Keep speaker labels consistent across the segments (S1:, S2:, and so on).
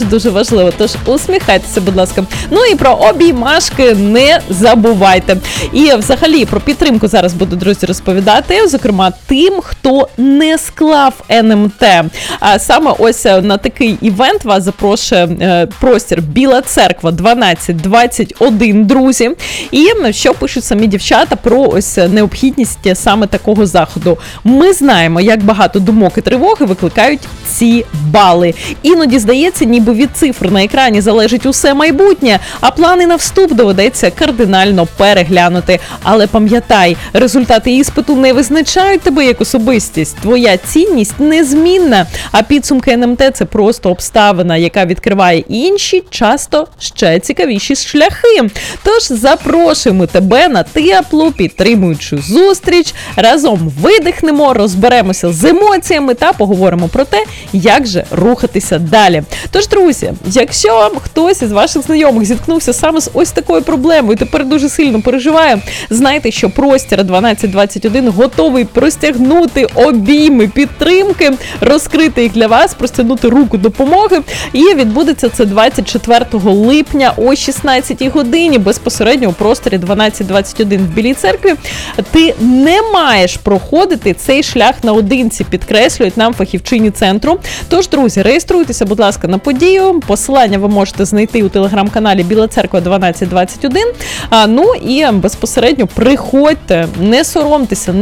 S1: дуже важливо. Тож усміхайтеся, будь ласка. Ну і про обіймашки не забувайте. І взагалі про підтримку зараз буду, друзі, розповідати, зокрема тим, хто не склав НМТ. А саме ось на такий івент вас запрошує простір Біла Церква 1221, друзі. І що пишуть самі дівчата про ось необхідність саме такого заходу. Ми знаємо, як багато думок і тривоги викликають ці бали. Іноді здається, ніби від цифр на екрані залежить усе майбутнє, а плани на вступ доведеться кардинально переглянути. Але пам'ятай, результати іспиту не визначають тебе як особистість. Твоя цінність незмінна, а підсумки НМТ – це просто обставина, яка відкриває інші, часто ще цікавіші шляхи. Тож запрошуємо тебе на теплу, підтримуючу зустріч. Разом видихнемо, розберемося з емоціями та поговоримо про те, як же рухатися далі. Тож, друзі, якщо хтось із ваших знайомих зіткнувся саме з ось такою проблемою і тепер дуже сильно переживає, знайте, що простір 1221 готовий простягнути обійми підтримки, розкрити їх для вас, простягнути руку допомоги. І відбудеться це 24 липня о 16 годині безпосередньо у просторі 1221 в Білій Церкві. Ти не маєш проходити цей шлях наодинці, підкреслюють нам фахівчині центру. Тож, друзі, реєструйтеся, будь ласка, на подію. Посилання ви можете знайти у телеграм-каналі Біла Церква 1221. Ну і безпосередньо приходьте, не соромтеся,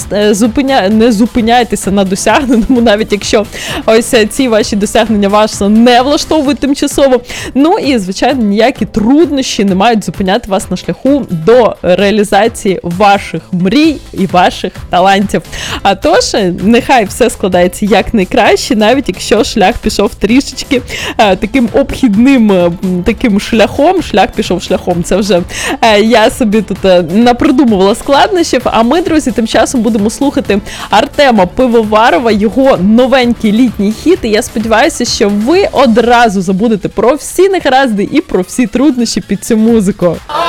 S1: не зупиняйтеся на досягненому, навіть якщо ось ці ваші досягнення вас не влаштовують тимчасово. Ну і, звичайно, ніякі труднощі не мають зупиняти вас на шляху до реалізації ваших мрій і ваших талантів. А тож, нехай все складається якнайкраще, навіть якщо шлях пішов трішечки таким обхідним таким шляхом. Шлях пішов шляхом. Це вже я собі тут напридумувала складнощів. А ми, друзі, тим часом будемо слухати Артема Пивоварова, його новенький літній хіт. І я сподіваюся, що ви одразу забудете про всі негаразди і про всі труднощі під цю музику.